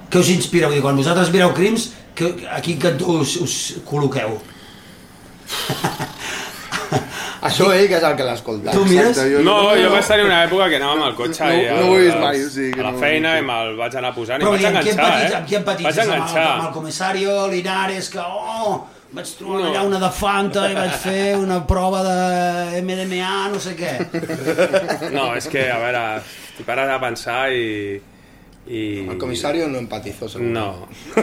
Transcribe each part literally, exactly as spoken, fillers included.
Què us inspira? Vull dir, quan vosaltres mireu crims, que, a quin cantó us, us col·loqueu? Això ell, que és el que l'ha escoltat. Tu mires? Jo, no, jo vaig tenir una època que anava amb el cotxe no, i el, no ho he vist mai, o sigui, a la no, feina no, i me'l vaig anar posant però, i vaig enganxar, eh? eh? Amb qui empatitzes? Vaig enganxar. Amb el, amb el comissario Linares, que, oh, vaig trobar no. allà una de Fanta i vaig fer una prova de eme de eme a, no sé què. No, és que, a veure, t'hi pares a pensar i... i... El comissario no empatizó, segur. No,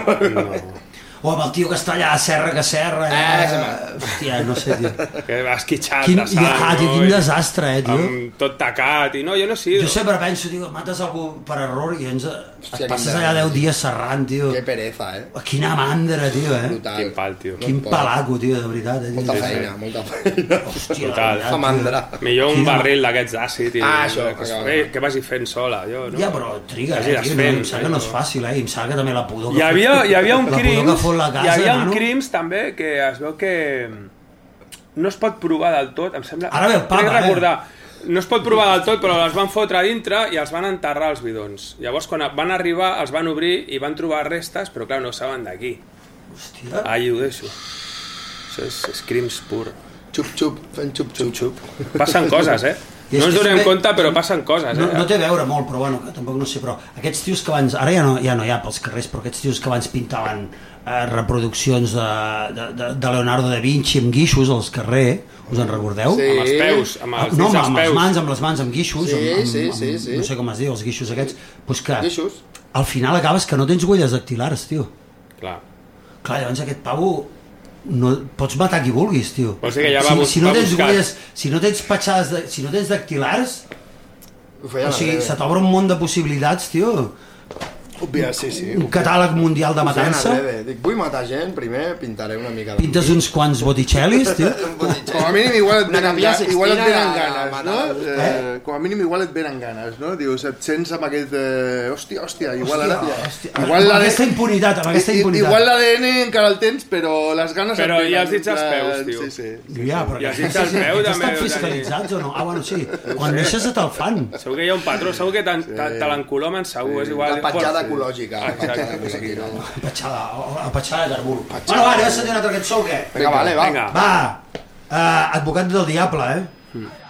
no. O amb el tio que està allà a serra que serra. Eh, eh? Hòstia, no sé, tio. Que va esquitxat Quin, de sang, ja, tio, quin desastre, eh, tio. Amb tot tacat i no, jo no sé. Jo sempre penso, tio, mates algú per error i ens Hòstia, et passes quin allà deu dies serrant, tio. Que pereza, eh? Quina mandra, tio, eh? Brutal. Quin pal, tio. Quin palaco, tio, de veritat. Eh, tio. Molta feina, molta feina. Hòstia, Total. de Fa mandra. Millor un Quina- barril d'aquests d'àcid i Ah, això, que, això, que, això. que vagi fent sola, jo, no? Ja, però triga, Vagi eh, tio, desfent, no, em sembla que no és fàcil, eh? I em sembla que també la pudor que Hi havia, fot- hi havia un la pudor que crims, fot la casa, hi havia un nano. crims també que es veu que no es pot provar del tot, em sembla... Ara ve el papa, crec eh? recordar, no es pot provar del tot, però els van fotre a dintre i els van enterrar els bidons. Llavors, quan van arribar, els van obrir i van trobar restes, però clar, no saben d'aquí. Hòstia. Allí ho deixo. Això és, és crims pur. Xup, xup, fent xup, xup, xup. Passen coses, eh? I és No ens que donem també- compte, però passen coses, eh? No, no té a veure molt, però bueno, que tampoc no sé, però aquests tios que abans, ara ja no, ja no hi ha pels carrers, però aquests tios que abans pintaven eh, reproduccions de, de, de, de Leonardo da Vinci amb guixos als carrers, us en recordeu? Sí. Amb els peus, amb els no, dits amb, als amb les peus. mans, amb les mans, amb guixos, Sí, amb, amb, sí, amb, sí, sí. no sé com es diu, els guixos aquests, doncs que Guixos. al final acabes que no tens huelles dactilars, tio. Clar. Clar, llavors aquest pavo no, pots matar qui vulguis, tio. Vols dir que ja va si, bus- si no va tens buscat. huelles, si no tens petjades, de, si no tens dactilars, Ho feia o la sigui, breve. se t'obre un món de possibilitats, tio. Òbvia, sí, sí. Un catàleg mundial de Ho feia matança. la breve. Dic, vull matar gent, primer pintaré una mica de... Pintes uns quants botticellis, tio. Com a mínim igual et Una venen, capilla ga- igual et sixtina venen a- a ganes, matar no? algú. Eh, com a mínim igual et venen ganes, no? Dius, et sents amb aquest... Eh, hòstia, hòstia, igual ara... Hòstia, igual amb l'A D N aquesta impunitat, amb aquesta i- impunitat. Igual l'A D N encara el tens, però les ganes... Però et i venen, els dits als en plan, peus, tio. Sí, sí. Ja, però I els que- dits al peu també, estan o sigui- fiscalitzats o no? Ah, bueno, sí. Quan neixes se te'l fan. Segur que hi ha un patró, segur que te, te, te l'encolomen, segur, és igual. La petjada Sí. ecològica. La Exacte, petjada sí. ecològica. A petjada, a petjada de carbur. Bueno, va, anem a sentir una altra cançó o què? Vinga, vale, va. Vinga. Va, uh, advocat del diable, eh?